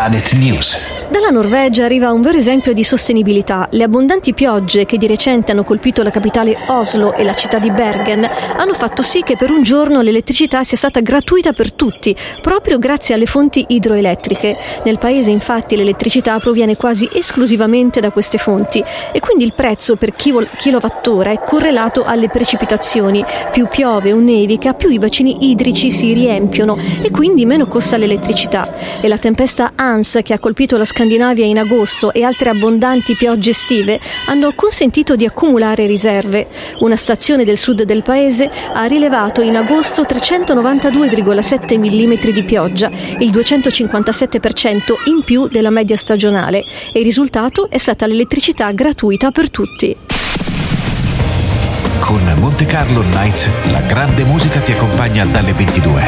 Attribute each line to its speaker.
Speaker 1: Planet News.
Speaker 2: Dalla Norvegia arriva un vero esempio di sostenibilità. Le abbondanti piogge che di recente hanno colpito la capitale Oslo e la città di Bergen hanno fatto sì che per un giorno l'elettricità sia stata gratuita per tutti, proprio grazie alle fonti idroelettriche. Nel paese, infatti, l'elettricità proviene quasi esclusivamente da queste fonti e quindi il prezzo per kilowattora è correlato alle precipitazioni. Più piove o nevica, più i bacini idrici si riempiono e quindi meno costa l'elettricità. E la tempesta Hans, che ha colpito la Scandinavia in agosto, e altre abbondanti piogge estive hanno consentito di accumulare riserve. Una stazione del sud del paese ha rilevato in agosto 392,7 mm di pioggia, il 257% in più della media stagionale, e il risultato è stata l'elettricità gratuita per tutti.
Speaker 1: Con Monte Carlo Nights, la grande musica ti accompagna dalle 22.